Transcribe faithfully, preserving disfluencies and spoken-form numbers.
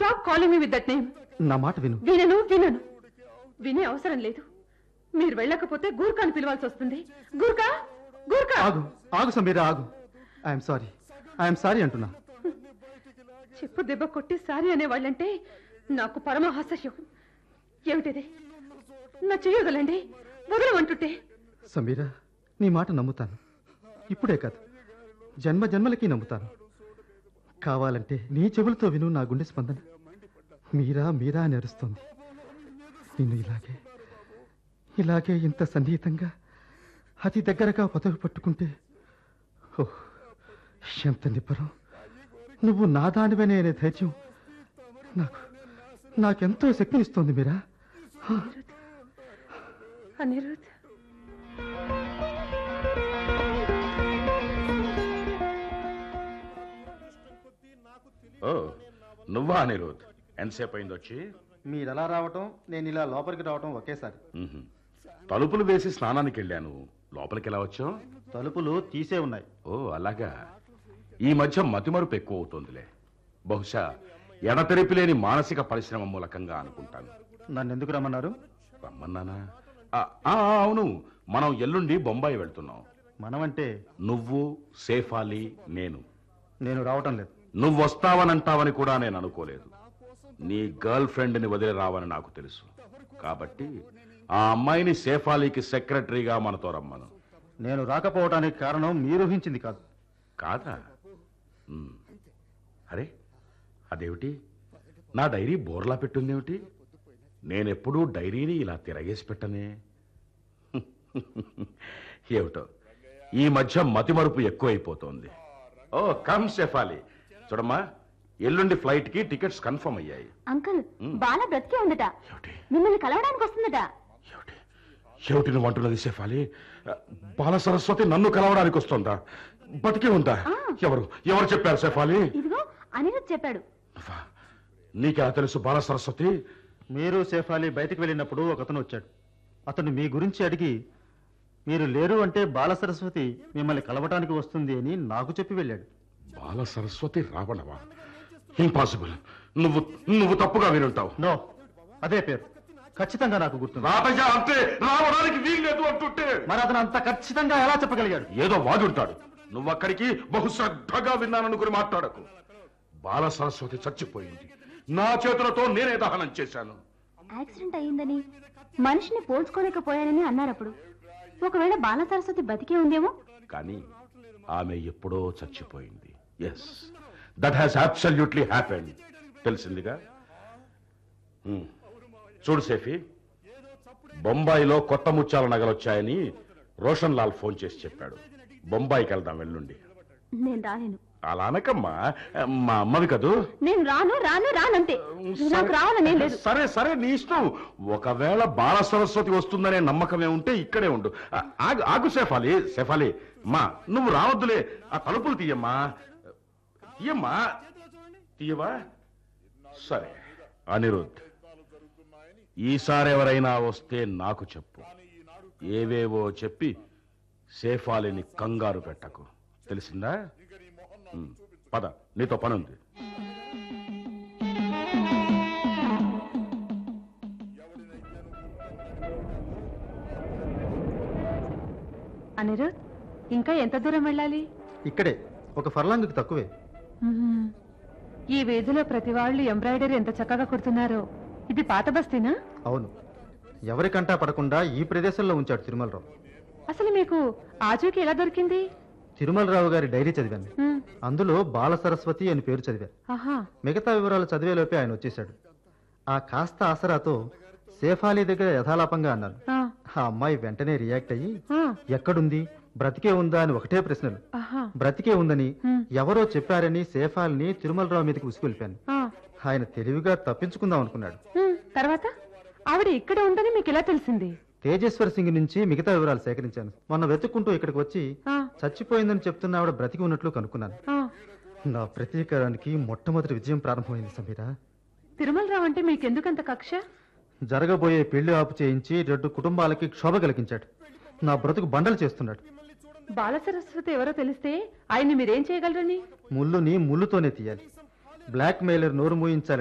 Stop calling me with that name. నా మాట విను. వినను వినను వినే అవసరం లేదు. మీరు వెళ్ళకపోతే గూర్ఖాని పిలవాల్సి వస్తుంది. గూర్ఖా గూర్ఖా. ఆగు ఆగు సమీరా ఆగు. ఐఎమ్ సారీ ఐఎమ్ సారీ అంటున్నా. చెప్పు దెబ్బ కొట్టి సారీ అనేవాళ్ళంటే నాకు పరమహాస్యం. ఏమిటిది? నా చెయ్యగలండి, వదలమంటుంటే. సమీరా, నీ మాట నమ్ముతాను. ఇప్పుడే కాదు, జన్మ జన్మలకి నమ్ముతాను. కావాలంటే నీ చెవులతో విను నా గుండె స్పందన. మీరా మీరా అని అరుస్తోంది. నిన్ను ఇలాగే ఇలాగే ఇంత సన్నిహితంగా అతి దగ్గరగా పదవి పట్టుకుంటే ఓహ్ ఎంత నిబ్బరం. నువ్వు నా దానివనే అనే ధైర్యం నాకు నాకెంతో శక్తినిస్తోంది మీరా. అనిరుద్, ఓ నువ్వా అనిరుద్? ఎంతసేపు అయింది వచ్చి? మీరు ఎలా రావటం, నేను ఇలా లోపలికి రావటం ఒకేసారి. తలుపులు వేసి స్నానానికి వెళ్ళాను. లోపలికి ఎలా వచ్చావు? తలుపులు తీసే ఉన్నాయి. ఓ అలాగా. ఈ మధ్య మతిమరుపు ఎక్కువ అవుతోందిలే. బహుశా ఎడతెరిపి లేని మానసిక పరిశ్రమ మూలకంగా అనుకుంటాను. నన్ను ఎందుకు రమ్మన్నారు? రమ్మన్నానా? ఆ, ఆ, అవును, మనం ఎల్లుండి బొంబాయి వెళ్తున్నాం. మనమంటే నువ్వు, సేఫాలి, నేను. నేను రావటం లేదు. నువ్వు వస్తావనంటావని కూడా నేను అనుకోలేదు. నీ గర్ల్ ఫ్రెండ్ని వదిలి రావని నాకు తెలుసు. కాబట్టి ఆ అమ్మాయిని సేఫాలీకి సెక్రటరీగా మనతో రమ్మను. నేను రాకపోవటానికి కారణం మీరు ఊహించింది కాదు. కాదా? ఉమ్. అరే అదేమిటి, నా డైరీ బోర్లా పెట్టుందేమిటి? నేనెప్పుడూ డైరీని ఇలా తిరగేసి పెట్టనే. ఏమిటో ఈ మధ్య మతిమరుపు ఎక్కువైపోతోంది. ఓ కమ్ సేఫాలి, చూడమ్మా, ఎల్లుండి ఫ్లైట్ కి టికెట్స్ కన్ఫర్మ్ అయ్యాయి. అంకుల్, బాల బ్రతికే ఉందట. మిమ్మల్ని కలవడానికి వస్తుందట. ఏమిటి నువ్వు అంటున్నది సేఫాలి? బాల సరస్వతి నన్ను కలవడానికి వస్తుందా? బతికే ఉందా? ఎవరు ఎవరు చెప్పారు సేఫాలి? ఇదిగో అనిరుద్ చెప్పాడు. నీకెలా తెలుసు బాల సరస్వతి? మీరు సేఫాలి బయటికి వెళ్ళినప్పుడు ఒకతను వచ్చాడు. అతను మీ గురించి అడిగి మీరు లేరు అంటే బాల సరస్వతి మిమ్మల్ని కలవటానికి వస్తుంది అని నాకు చెప్పి వెళ్ళాడు. బాల సరస్వతి రావణవా? ఇంపాసిబుల్. నువ్వు నువ్వు తప్పుగా వినుంటావు. నో, అదే పేరు ఖచ్చితంగా నాకు గుర్తు. రాతయ్య అంతే, రావడానికి వీల్లేదు అంటుంటే మరి అతను అంత ఖచ్చితంగా ఎలా చెప్పగలిగాడు? ఏదో వాడుంటాడు. నువ్వు అక్కడికి బహుశ్రద్ధగా విన్నాననుకుని మాట్లాడకు. బాల సరస్వతి చచ్చిపోయింది. నా చేతులతో నేనే దహనం చేశాను. యాక్సిడెంట్ అయ్యిందని మనిషిని పోల్చుకోలేకపోయానని అన్నారప్పుడు. ఒకవేళ బాల సరస్వతి బతికే ఉందేమో. కానీ ఆమె ఎప్పుడో చచ్చిపోయింది. Yes, that has absolutely happened. తెలిసిందిగా. హ్మ్. చూడు సేఫీ, బొంబాయిలో కొత్త ముత్యాల నగలొచ్చాయని రోషన్ లాల్ ఫోన్ చేసి చెప్పాడు. బొంబాయికి వెళ్దాం ఎల్లుండి. నేను రాలేను. అలా అనకమ్మా, మా అమ్మవి కదూ. నేను రాను రాను రానంతే. నాకు రావాలనే లేదు. సరే సరే, నీ ఇష్టం. ఒకవేళ బాల సరస్వతి వస్తుందనే నమ్మకమే ఉంటే ఇక్కడే ఉండు. ఆగు ఆగు సేఫాలి, సేఫాలి మా నువ్వు రావద్దులే. ఆ తలుపులు తీయమ్మా, తీయమ్మా, తీయవా? సరే అనిరుద్, ఈసారి ఎవరైనా వస్తే నాకు చెప్పు. ఏవేవో చెప్పి సేఫాలిని కంగారు పెట్టకు, తెలిసిందా? పద, నీతో పనుంది. అనిరుద్, ఇంకా ఎంత దూరం వెళ్ళాలి? ఇక్కడే, ఒక ఫర్లాంగ్కి తక్కువే. ఈ వీధిలో ప్రతి వాళ్ళు ఎంబ్రాయిడరీ ఎంత చక్కగా కుడుతున్నారో. ఇది పాత బస్తీనా? అవును, ఎవరికంటా పడకుండా ఈ ప్రదేశంలో ఉంచాడు తిరుమలరావు. అసలు మీకు ఆచూకీ ఎలా దొరికింది? తిరుమలరావు గారి డైరీ చదివాను. అందులో బాల సరస్వతి అని పేరు చదివాను. మిగతా వివరాలు చదివేలోపే ఆయన వచ్చేశాడు. ఆ కాస్త ఆసరాతో సేఫాలి దగ్గర యథాలాపంగా అన్నాను. ఆ అమ్మాయి వెంటనే రియాక్ట్ అయ్యి ఎక్కడుంది, బ్రతికే ఉందా అని ఒకటే ప్రశ్నలు. బ్రతికే ఉందని ఎవరో చెప్పారని సేఫాలిని తిరుమలరావు మీదకి ఉసిగొల్పాను. ఆయన తెలివిగా తప్పించుకుందాం అనుకున్నాడు. తర్వాత ఆవిడ ఇక్కడ ఉందని మీకు ఎలా తెలిసింది? తేజేశ్వర్ సింగ్ నుంచి మిగతా వివరాలు సేకరించాను. మొన్న వెతుక్కుంటూ ఇక్కడికి వచ్చి చచ్చిపోయిందని చెప్తున్న ఆవిడ బ్రతికి ఉన్నట్లు కనుక్కున్నాను. నా ప్రతీకారానికి మొట్టమొదటి విజయం ప్రారంభమైంది సమీరా. తిరుమలరావు అంటే మీకెందుకంత కక్ష? జరగబోయే పెళ్లి ఆపు చేయించి రెండు కుటుంబాలకి క్షోభ కలిగించాడు. నా బ్రతుకు బండలు చేస్తున్నాడు. బాల సరస్వతి ఎవరో తెలిస్తే ఆయన్ని మీరేం చేయగలరని? ముళ్ళుని ముళ్ళుతోనే తీయాలి. బ్లాక్ మెయిలర్ నోరు మూయించాలి.